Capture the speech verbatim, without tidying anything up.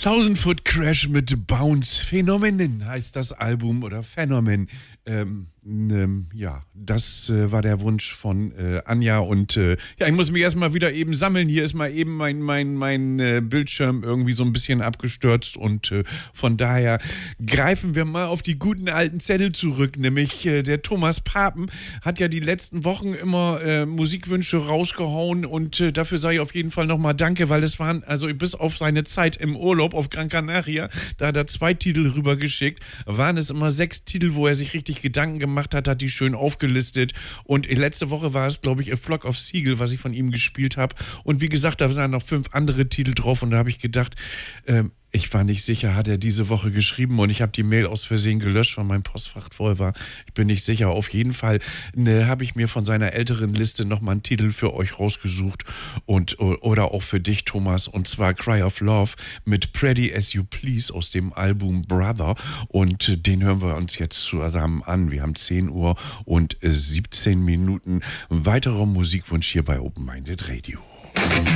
Thousand Foot Crash mit Bounce. Phänomen heißt das Album oder Phänomen. Ähm, ähm, ja, das äh, war der Wunsch von äh, Anja und äh, ja, ich muss mich erstmal wieder eben sammeln. Hier ist mal eben mein, mein, mein äh, Bildschirm irgendwie so ein bisschen abgestürzt und äh, von daher greifen wir mal auf die guten alten Zettel zurück, nämlich äh, der Thomas Papen hat ja die letzten Wochen immer äh, Musikwünsche rausgehauen und äh, dafür sage ich auf jeden Fall nochmal Danke, weil es waren, also bis auf seine Zeit im Urlaub auf Gran Canaria, da hat er zwei Titel rübergeschickt, waren es immer sechs Titel, wo er sich richtig Gedanken gemacht hat, hat die schön aufgelistet und letzte Woche war es, glaube ich, A Flock of Seagull, was ich von ihm gespielt habe und wie gesagt, da waren noch fünf andere Titel drauf und da habe ich gedacht, ähm, ich war nicht sicher, hat er diese Woche geschrieben und ich habe die Mail aus Versehen gelöscht, weil mein Postfach voll war. Ich bin nicht sicher. Auf jeden Fall ne, habe ich mir von seiner älteren Liste nochmal einen Titel für euch rausgesucht und oder auch für dich, Thomas, und zwar Cry of Love mit Pretty As You Please aus dem Album Brother und den hören wir uns jetzt zusammen an. Wir haben zehn Uhr und siebzehn Minuten. Weiterer Musikwunsch hier bei Open Minded Radio.